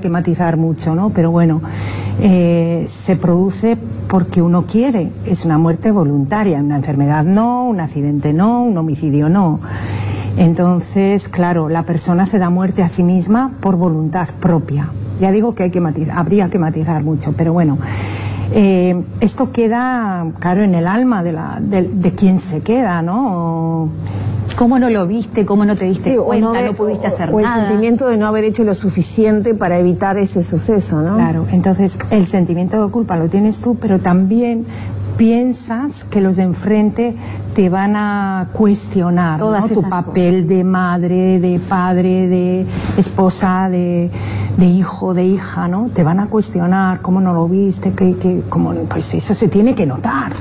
que matizar mucho, ¿no? Pero bueno, se produce porque uno quiere, es una muerte voluntaria, una enfermedad no, un accidente no, un homicidio no. Entonces, claro, la persona se da muerte a sí misma por voluntad propia. Ya digo que habría que matizar mucho, pero bueno, esto queda, claro, en el alma de quien se queda, ¿no? ¿Cómo no lo viste? ¿Cómo no te diste cuenta? No pudiste hacer nada. O el sentimiento de no haber hecho lo suficiente para evitar ese suceso, ¿no? Claro, entonces el sentimiento de culpa lo tienes tú, pero también piensas que los de enfrente te van a cuestionar, ¿no? Tu papel de madre, de padre, de esposa, de hijo, de hija, ¿no? Te van a cuestionar, ¿cómo no lo viste? Pues eso se tiene que notar.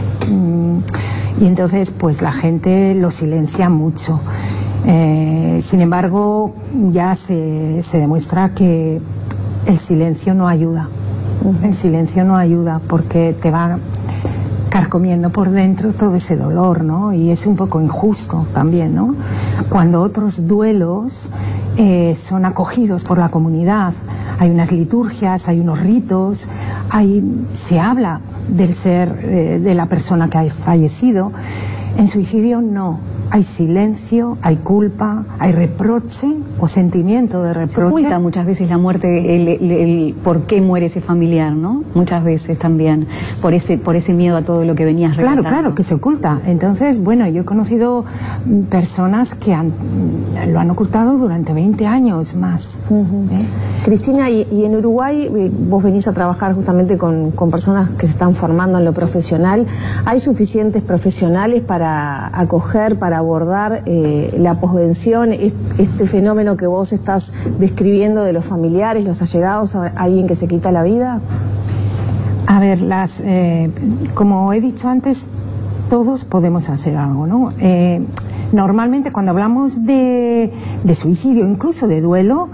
Y entonces pues la gente lo silencia mucho. Sin embargo, ya se demuestra que el silencio no ayuda. El silencio no ayuda porque te va carcomiendo por dentro todo ese dolor, ¿no? Y es un poco injusto también, ¿no? Cuando otros duelos son acogidos por la comunidad, hay unas liturgias, hay unos ritos, se habla del ser de la persona que ha fallecido. En suicidio no. Hay silencio, hay culpa, hay reproche o sentimiento de reproche. Se oculta muchas veces la muerte, el por qué muere ese familiar, ¿no? Muchas veces también, por ese miedo a todo lo que venías relatando. Claro, que se oculta. Entonces, bueno, yo he conocido personas que lo han ocultado durante 20 años más. Cristina, y en Uruguay vos venís a trabajar justamente con personas que se están formando en lo profesional. ¿Hay suficientes profesionales para acoger, para abordar la posvención, este fenómeno que vos estás describiendo de los familiares, los allegados a alguien que se quita la vida? A ver, como he dicho antes, todos podemos hacer algo, ¿no? Normalmente cuando hablamos de suicidio, incluso de duelo,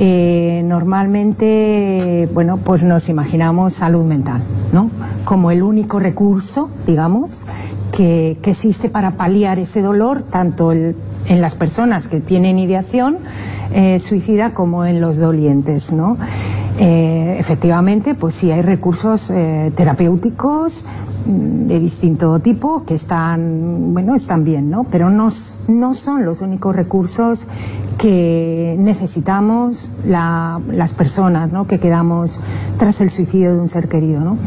normalmente, bueno, pues nos imaginamos salud mental, ¿no? Como el único recurso, digamos, que existe para paliar ese dolor, tanto en las personas que tienen ideación suicida como en los dolientes, ¿no? Efectivamente, pues sí hay recursos terapéuticos de distinto tipo que están bien, ¿no? Pero no son los únicos recursos que necesitamos las personas, ¿no? Que quedamos tras el suicidio de un ser querido, ¿no?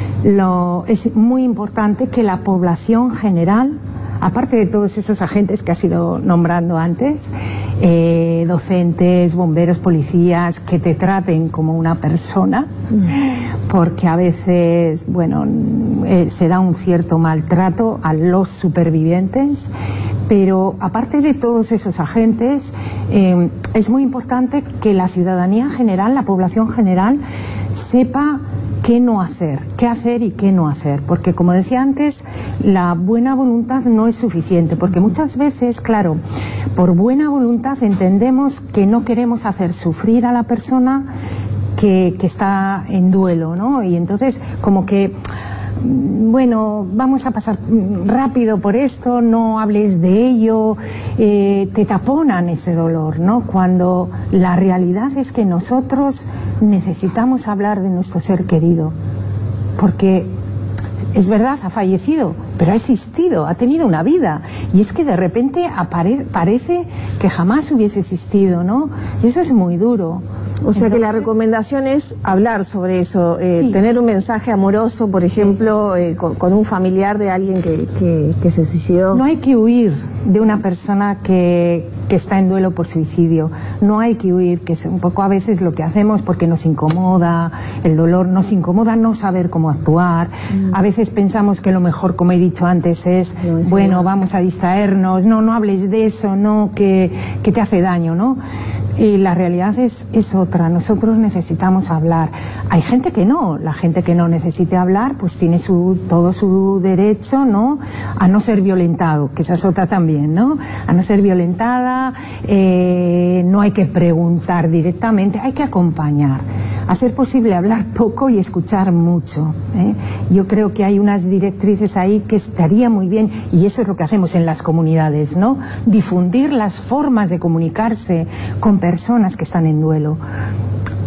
Es muy importante que la población general, aparte de todos esos agentes que has ido nombrando antes, docentes, bomberos, policías, que te traten como una persona, porque a veces, bueno, se da un cierto maltrato a los supervivientes, pero aparte de todos esos agentes, es muy importante que la ciudadanía general, la población general, sepa qué no hacer, qué hacer y qué no hacer, porque como decía antes, la buena voluntad no es suficiente, porque muchas veces, claro, por buena voluntad entendemos que no queremos hacer sufrir a la persona que está en duelo, ¿no? Y entonces como que, bueno, vamos a pasar rápido por esto, no hables de ello, te taponan ese dolor, ¿no? Cuando la realidad es que nosotros necesitamos hablar de nuestro ser querido, porque es verdad, ha fallecido, pero ha existido, ha tenido una vida, y es que de repente parece que jamás hubiese existido, ¿no? Y eso es muy duro. O sea que la recomendación es hablar sobre eso, sí. Tener un mensaje amoroso, por ejemplo, sí. Con un familiar de alguien que se suicidó. No hay que huir de una persona que está en duelo por suicidio, no hay que huir, que es un poco a veces lo que hacemos porque nos incomoda el dolor, nos incomoda no saber cómo actuar, a veces pensamos que lo mejor, como he dicho antes, es bueno, vamos a distraernos, no hables de eso, no, que te hace daño, ¿no? Y la realidad es otra, nosotros necesitamos hablar. Hay gente que no, la gente que no necesite hablar pues tiene todo su derecho, ¿no? A no ser violentado, que esa es otra también, ¿no? A no ser violentada, no hay que preguntar directamente, hay que acompañar. A ser posible hablar poco y escuchar mucho, ¿eh? Yo creo que hay unas directrices ahí que estaría muy bien, y eso es lo que hacemos en las comunidades, ¿no? Difundir las formas de comunicarse con personas que están en duelo.